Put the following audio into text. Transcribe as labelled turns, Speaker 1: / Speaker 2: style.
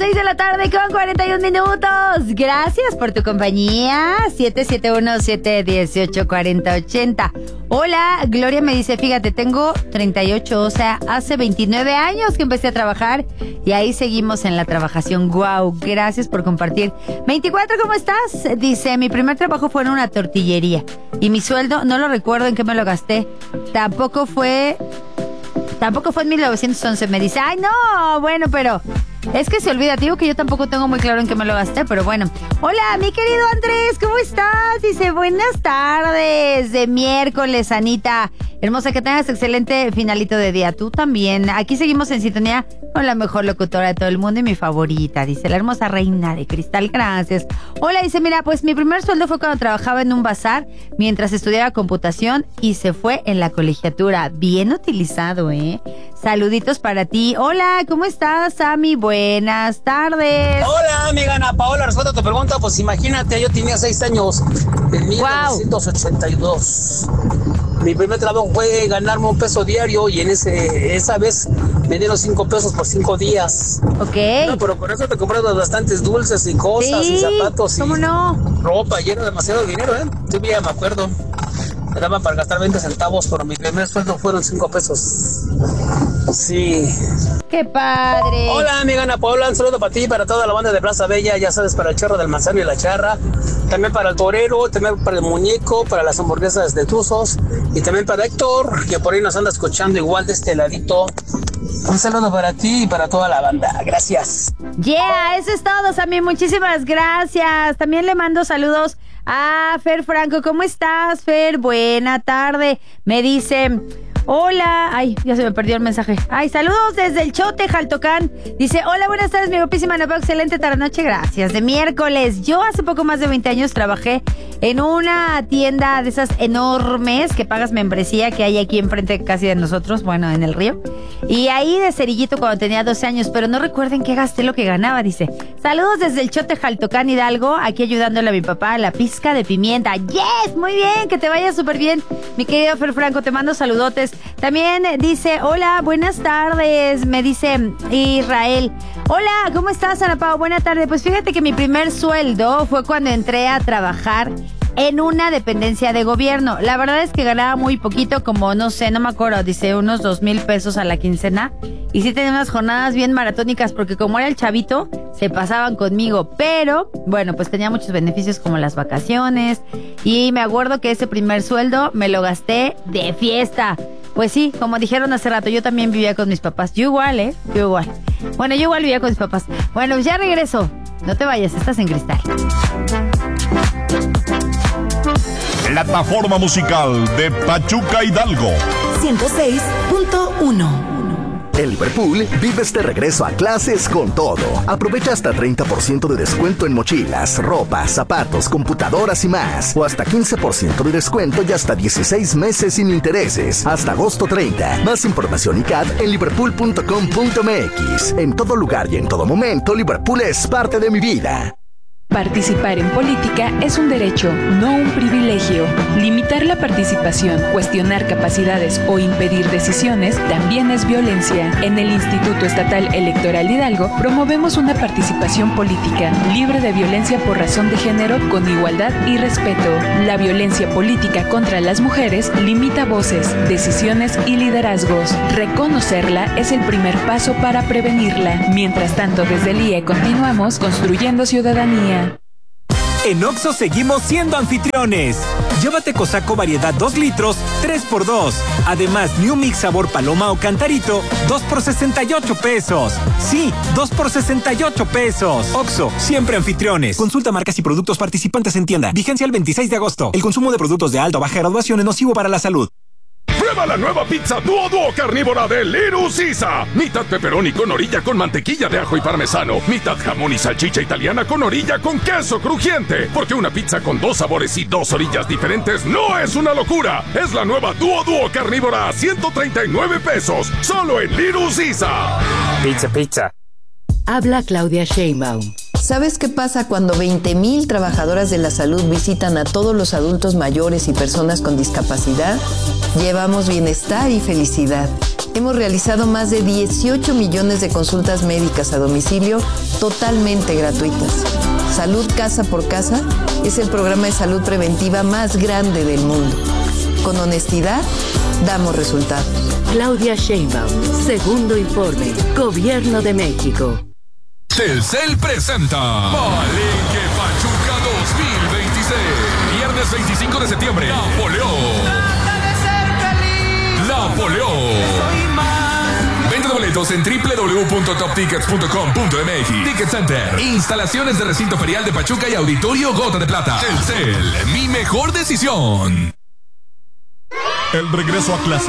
Speaker 1: 6 de la tarde con 41 minutos. Gracias por tu compañía. 771-718-4080. Hola, Gloria me dice, fíjate, tengo 38, o sea, hace 29 años que empecé a trabajar y ahí seguimos en la trabajación. Wow, gracias por compartir. 24, ¿cómo estás? Dice, mi primer trabajo fue en una tortillería y mi sueldo, no lo recuerdo en qué me lo gasté. Tampoco fue en 1911. Me dice, ay, no, bueno, pero es que se olvida, digo que yo tampoco tengo muy claro en qué me lo gasté, pero bueno. Hola, mi querido Andrés, ¿cómo estás? Dice, buenas tardes de miércoles, Anita. Hermosa, que tengas excelente finalito de día. Tú también. Aquí seguimos en sintonía con la mejor locutora de todo el mundo y mi favorita, dice la hermosa reina de cristal. Gracias. Hola, dice, mira, pues mi primer sueldo fue cuando trabajaba en un bazar mientras estudiaba computación y se fue en la colegiatura. Bien utilizado, ¿eh? Saluditos para ti. Hola, ¿cómo estás, Sammy? Buenas tardes.
Speaker 2: Hola, amiga Ana Paola, respuesta a tu pregunta. Pues imagínate, yo tenía 6 años en 1982. Mi primer trabajo fue ganarme $1 diario y esa vez me dieron $5 por 5 días.
Speaker 1: Ok.
Speaker 2: No, pero con eso te compras bastantes dulces y cosas,
Speaker 1: sí,
Speaker 2: y zapatos y
Speaker 1: ¿cómo no?
Speaker 2: Ropa, y era demasiado dinero, ¿eh? Yo ya me acuerdo. Me daban para gastar 20 centavos, pero mi primer sueldo fueron $5. Sí.
Speaker 1: ¡Qué padre!
Speaker 2: Hola, amiga Ana Paola, un saludo para ti y para toda la banda de Plaza Bella, ya sabes, para el Chorro del Manzano y la Charra, también para el Torero, también para el Muñeco, para las hamburguesas de Tuzos, y también para Héctor, que por ahí nos anda escuchando igual de este ladito. Un saludo para ti y para toda la banda, gracias.
Speaker 1: Yeah, eso es todo, Sammy, muchísimas gracias. También le mando saludos a Fer Franco. ¿Cómo estás, Fer? Buena tarde. Me dice, hola. Ay, ya se me perdió el mensaje. Ay, saludos desde el Chote, Jaltocán. Dice, hola, buenas tardes, mi guapísima Ana Pao. Excelente tarde noche, gracias. De miércoles. Yo hace poco más de 20 años trabajé en una tienda de esas enormes que pagas membresía que hay aquí enfrente casi de nosotros, bueno, en el río. Y ahí de cerillito cuando tenía 12 años, pero no recuerden qué gasté lo que ganaba, dice. Saludos desde el Chote, Jaltocán, Hidalgo, aquí ayudándole a mi papá a la pizca de pimienta. ¡Yes! Muy bien, que te vaya súper bien, mi querido Fer Franco, te mando saludotes. También dice, hola, buenas tardes, me dice Israel. Hola, ¿cómo estás, Ana Pao? Buena tarde. Pues fíjate que mi primer sueldo fue cuando entré a trabajar en una dependencia de gobierno. La verdad es que ganaba muy poquito, como no sé, no me acuerdo, dice unos 2,000 pesos a la quincena. Y sí tenía unas jornadas bien maratónicas porque como era el chavito, se pasaban conmigo. Pero, bueno, pues tenía muchos beneficios como las vacaciones. Y me acuerdo que ese primer sueldo me lo gasté de fiesta. Pues sí, como dijeron hace rato, yo también vivía con mis papás. Yo igual, ¿eh? Yo igual. Bueno, yo igual vivía con mis papás. Bueno, pues ya regreso. No te vayas, estás en Cristal.
Speaker 3: Plataforma musical de Pachuca Hidalgo
Speaker 4: 106.1.
Speaker 5: En Liverpool, vives de regreso a clases con todo. Aprovecha hasta 30% de descuento en mochilas, ropa, zapatos, computadoras y más. O hasta 15% de descuento y hasta 16 meses sin intereses. Hasta agosto 30. Más información y CAD en liverpool.com.mx. En todo lugar y en todo momento, Liverpool es parte de mi vida.
Speaker 6: Participar en política es un derecho, no un privilegio. Limitar la participación, cuestionar capacidades o impedir decisiones también es violencia. En el Instituto Estatal Electoral Hidalgo promovemos una participación política libre de violencia por razón de género, con igualdad y respeto. La violencia política contra las mujeres limita voces, decisiones y liderazgos. Reconocerla es el primer paso para prevenirla. Mientras tanto, desde el IE continuamos construyendo ciudadanía.
Speaker 7: En Oxxo seguimos siendo anfitriones. Llévate Cosaco variedad 2 litros, 3x2. Además, New Mix sabor paloma o cantarito, 2 por 68 pesos. Sí, 2 por 68 pesos. Oxxo, siempre anfitriones. Consulta marcas y productos participantes en tienda. Vigencia el 26 de agosto. El consumo de productos de alta o baja graduación es nocivo para la salud.
Speaker 3: Prueba la nueva pizza Duo carnívora de Little Caesar. Mitad pepperoni con orilla con mantequilla de ajo y parmesano. Mitad jamón y salchicha italiana con orilla con queso crujiente. Porque una pizza con 2 sabores y 2 orillas diferentes no es una locura. Es la nueva Duo carnívora a 139 pesos. Solo en Little Caesar.
Speaker 7: Pizza.
Speaker 4: Habla Claudia Sheinbaum.
Speaker 8: ¿Sabes qué pasa cuando 20,000 trabajadoras de la salud visitan a todos los adultos mayores y personas con discapacidad? Llevamos bienestar y felicidad. Hemos realizado más de 18 millones de consultas médicas a domicilio totalmente gratuitas. Salud Casa por Casa es el programa de salud preventiva más grande del mundo. Con honestidad, damos resultados.
Speaker 4: Claudia Sheinbaum, segundo informe, Gobierno de México.
Speaker 3: Telcel presenta Palenque Pachuca 2026. Viernes 25 de septiembre. Napoleón. Venta de boletos en www.toptickets.com.mx. Ticket Center. Instalaciones de recinto ferial de Pachuca y Auditorio Gota de Plata. Telcel, mi mejor decisión.
Speaker 9: El regreso a clase